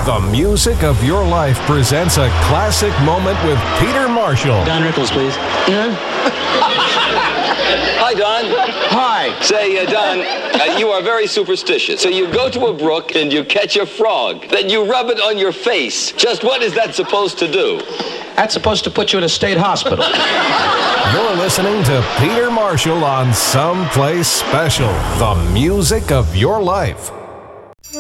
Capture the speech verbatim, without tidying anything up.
The Music of Your Life presents a classic moment with Peter Marshall. Don Rickles, please. Hi, Don. Hi. Say, uh, Don, uh, you are very superstitious. So you go to a brook and you catch a frog. Then you rub it on your face. Just what is that supposed to do? That's supposed to put you in a state hospital. You're listening to Peter Marshall on Someplace Special, the music of your life.